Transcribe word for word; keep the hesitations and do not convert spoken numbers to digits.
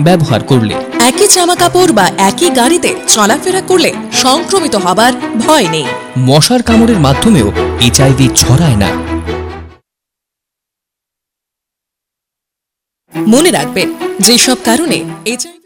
ব্যবহার করলে। একই জামা কাপড় বা একই গাড়িতে চলাফেরা করলে সংক্রমিত হবার ভয় নেই। মশার কামড়ের মাধ্যমেও এইচআইভি ছড়ায় না। মনে রাখবেন, যেসব কারণে এইচআইভি